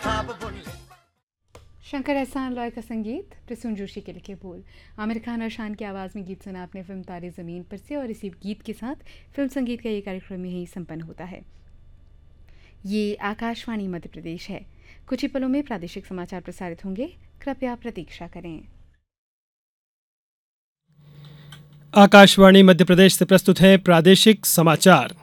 शंकर एहसान लॉय का संगीत, प्रसून जोशी के लिखे बोल, आमिर खान और शान की आवाज़ में गीत सुना आपने फिल्म तारे ज़मीन पर से। और इसी गीत के साथ फिल्म संगीत का ये कार्यक्रम यही संपन्न होता है। ये आकाशवाणी मध्य प्रदेश है। कुछ ही पलों में प्रादेशिक समाचार प्रसारित होंगे, कृपया प्रतीक्षा करें। आकाशवाणी मध्य प्रदेश से प्रस्तुत है प्रादेशिक समाचार।